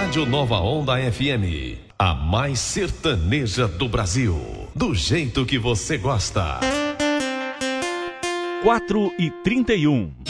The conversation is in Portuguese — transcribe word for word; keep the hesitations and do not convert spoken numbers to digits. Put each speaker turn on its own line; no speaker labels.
Rádio Nova Onda F M, a mais sertaneja do Brasil, do jeito que você gosta.
quatro e trinta e um.